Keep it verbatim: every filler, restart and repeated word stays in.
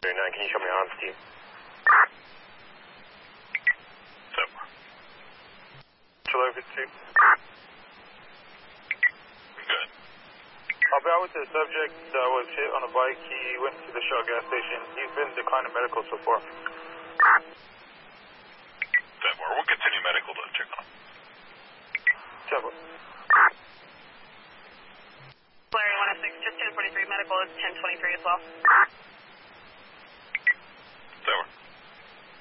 nine, can you show me on Steve? Seven. July fifty-two. Good. I'll be out with the subject that was hit on a bike. He went to the Shell gas station. He's been declining medical so far. Seven. We'll continue medical to check on him. Seven. Larry one oh six, just ten forty-three medical is ten twenty-three as well.